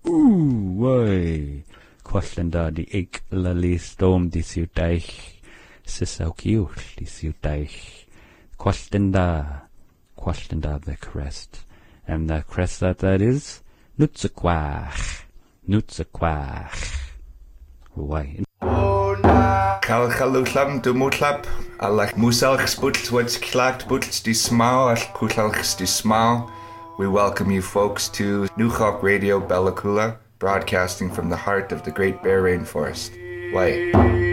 Wai. Quallenda di ik lali storm di siwtaich. Sisaukiul di siwtaich. Quallenda the crest. And the crest that is Nutsaquach. Wai. Kalchaluchlam dumutlap, alach musalch sputz what's clacked butz di smau, al kuchalchs di smau. We welcome you folks to New Hawk Radio Bella Coola, broadcasting from the heart of the Great Bear Rainforest. Wai.